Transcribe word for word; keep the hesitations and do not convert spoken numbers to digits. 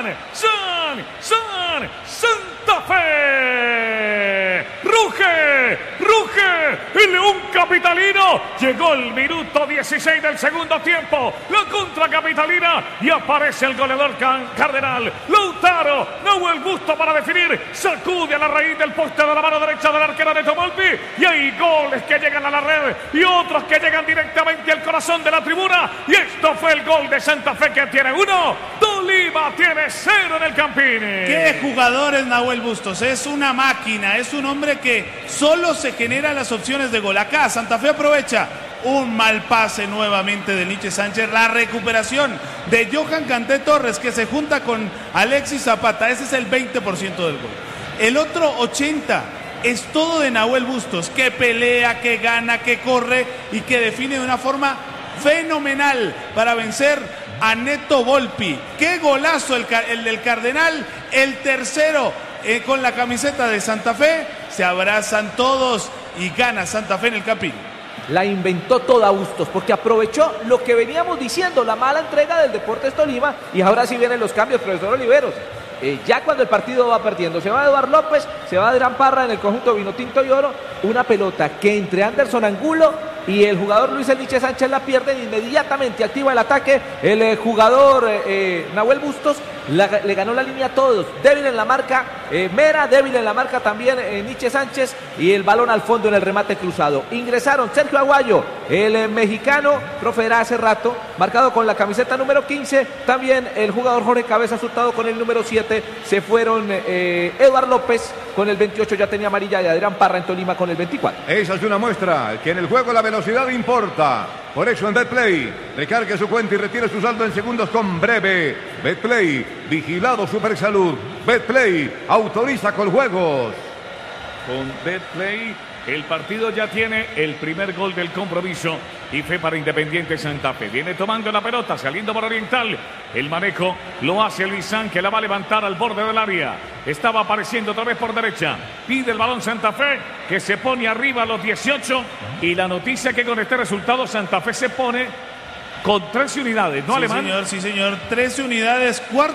San, San, San, Santa Fe. Ruge, ruge el León capitalino. Llegó el minuto dieciséis del segundo tiempo. La contra capitalina y aparece el goleador cardenal. Lautaro, Nahuel Busto para definir. Sacude a la raíz del poste de la mano derecha del arquero de Tomolpi. Y hay goles que llegan a la red y otros que llegan directamente al corazón de la tribuna. Y esto fue el gol de Santa Fe, que tiene uno. Tolima tiene cero en el Campín. Qué jugador es Nahuel Bustos. Es una máquina. Es un hombre que solo se genera las opciones de gol. Acá Santa Fe aprovecha un mal pase nuevamente de Nietzsche Sánchez. La recuperación de Johan Canté Torres, que se junta con Alexis Zapata. Ese es el veinte por ciento del gol. El otro ochenta por ciento es todo de Nahuel Bustos, que pelea, que gana, que corre y que define de una forma fenomenal para vencer a Neto Volpi. Qué golazo el, el del Cardenal. El tercero eh, con la camiseta de Santa Fe. Se abrazan todos y gana Santa Fe en el Campín. La inventó toda Bustos, porque aprovechó lo que veníamos diciendo, la mala entrega del Deportes Tolima, y ahora sí vienen los cambios, profesor Oliveros. Eh, ya cuando el partido va perdiendo, se va Eduardo López, se va Adrián Parra en el conjunto Vinotinto y Oro, una pelota que entre Anderson Angulo y el jugador Luis Nietzsche Sánchez la pierden, inmediatamente activa el ataque el eh, jugador eh, eh, Nahuel Bustos, la, le ganó la línea a todos, débil en la marca eh, Mera, débil en la marca también eh, Nietzsche Sánchez, y el balón al fondo en el remate cruzado. Ingresaron Sergio Aguayo, el eh, mexicano, profe era hace rato, marcado con la camiseta número quince, también el jugador Jorge Cabeza Hurtado con el número siete, se fueron eh, Eduardo López con el veintiocho, ya tenía amarilla, y Adrián Parra en Tolima con el veinticuatro. Esa es una muestra que en el juego la velocidad importa. Por eso en Betplay, recargue su cuenta y retire su saldo en segundos con Breve. Betplay, vigilado Supersalud. Betplay, autoriza con juegos. Con Betplay, el partido ya tiene el primer gol del compromiso y fe para Independiente Santa Fe. Viene tomando la pelota, saliendo por Oriental. El manejo lo hace Luisán, que la va a levantar al borde del área. Estaba apareciendo otra vez por derecha. Pide el balón Santa Fe, que se pone arriba a los dieciocho. Y la noticia que con este resultado Santa Fe se pone con trece unidades, ¿no, sí, Alemán? Señor, sí, señor. trece unidades, cuarto.